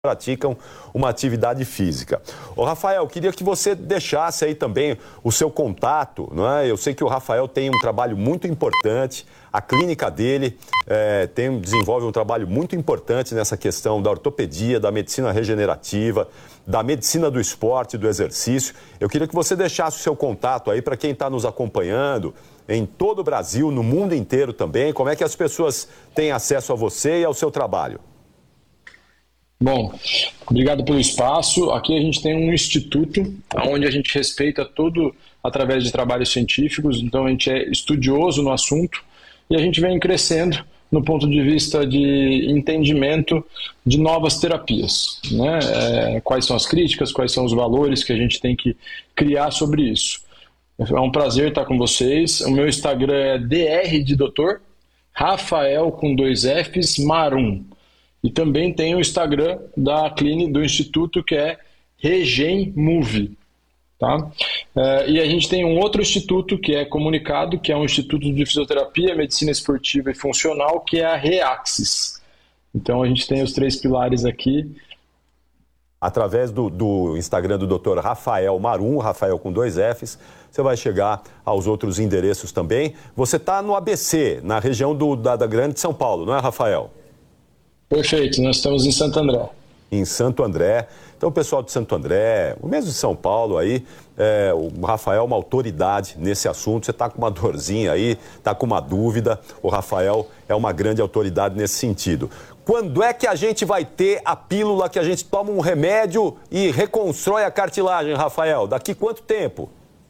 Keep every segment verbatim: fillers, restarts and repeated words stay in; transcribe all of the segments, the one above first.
praticam uma atividade física. Ô Rafael, queria que você deixasse aí também o seu contato, não é? Eu sei que o Rafael tem um trabalho muito importante, a clínica dele é, tem, desenvolve um trabalho muito importante nessa questão da ortopedia, da medicina regenerativa, da medicina do esporte, do exercício. Eu queria que você deixasse o seu contato aí para quem está nos acompanhando em todo o Brasil, no mundo inteiro também. Como é que as pessoas têm acesso a você e ao seu trabalho? Bom, obrigado pelo espaço. Aqui a gente tem um instituto onde a gente respeita tudo através de trabalhos científicos, então a gente é estudioso no assunto e a gente vem crescendo no ponto de vista de entendimento de novas terapias, né? É, quais são as críticas, quais são os valores que a gente tem que criar sobre isso. É um prazer estar com vocês. O meu Instagram é dr de doutor, Rafael com dois Fs, Marum. E também tem o Instagram da clínica do Instituto, que é RegenMove. Tá? É, e a gente tem um outro instituto que é comunicado, que é um Instituto de Fisioterapia, Medicina Esportiva e Funcional, que é a REAXIS. Então a gente tem os três pilares aqui. Através do, do Instagram do doutor Rafael Marum, Rafael com dois Fs, você vai chegar aos outros endereços também. Você está no A B C, na região do, da, da Grande São Paulo, não é, Rafael? Perfeito, nós estamos em Santo André. Em Santo André. Então, o pessoal de Santo André, o mesmo de São Paulo aí, é, o Rafael é uma autoridade nesse assunto. Você está com uma dorzinha aí, está com uma dúvida, o Rafael é uma grande autoridade nesse sentido. Quando é que a gente vai ter a pílula que a gente toma um remédio e reconstrói a cartilagem, Rafael? Daqui quanto tempo?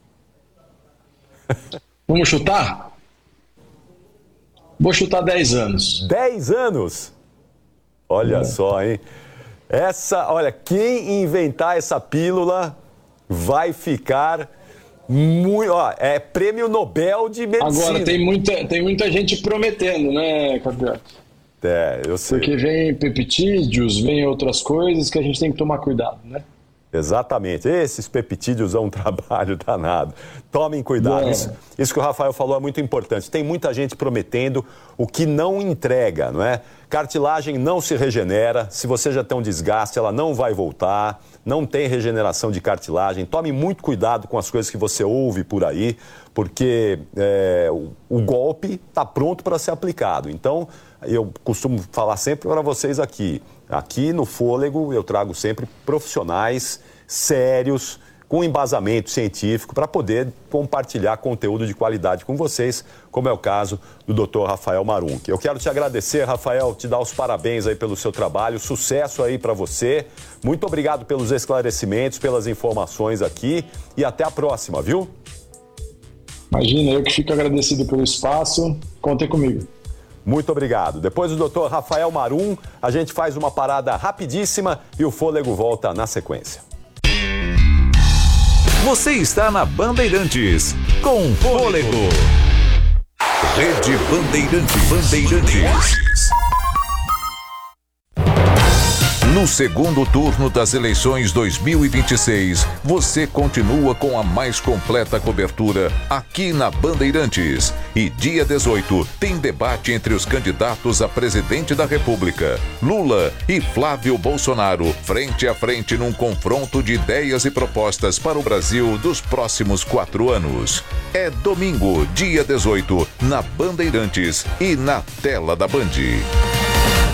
Vamos chutar? Vou chutar dez anos. dez anos? Olha é. só, hein? Essa, olha, quem inventar essa pílula vai ficar muito, ó, é prêmio Nobel de medicina. Agora, tem muita, tem muita gente prometendo, né, Capiato? É, eu sei. Porque vem peptídeos, vem outras coisas que a gente tem que tomar cuidado, né? Exatamente. Esses peptídeos são um trabalho danado. Tomem cuidado. É. Isso, isso que o Rafael falou é muito importante. Tem muita gente prometendo o que não entrega, não é? Cartilagem não se regenera. Se você já tem um desgaste, ela não vai voltar. Não tem regeneração de cartilagem. Tome muito cuidado com as coisas que você ouve por aí, porque é, o, o golpe está pronto para ser aplicado. Então, eu costumo falar sempre para vocês aqui. Aqui no Fôlego eu trago sempre profissionais sérios, com embasamento científico, para poder compartilhar conteúdo de qualidade com vocês, como é o caso do doutor Rafael Marum. Eu quero te agradecer, Rafael, te dar os parabéns aí pelo seu trabalho, sucesso aí para você. Muito obrigado pelos esclarecimentos, pelas informações aqui e até a próxima, viu? Imagina, eu que fico agradecido pelo espaço. Contem comigo. Muito obrigado. Depois do doutor Rafael Marum, a gente faz uma parada rapidíssima e o Fôlego volta na sequência. Você está na Bandeirantes, com Fôlego. Rede Bandeirantes. Bandeirantes. No segundo turno das eleições dois mil e vinte e seis, você continua com a mais completa cobertura aqui na Bandeirantes. E dia dezoito tem debate entre os candidatos a presidente da República, Lula e Flávio Bolsonaro, frente a frente num confronto de ideias e propostas para o Brasil dos próximos quatro anos. É domingo, dia dezoito, na Bandeirantes e na tela da Band.